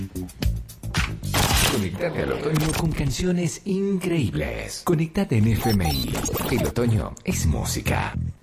Conectate al otoño con canciones increíbles. Conectate en FMI. El otoño es música.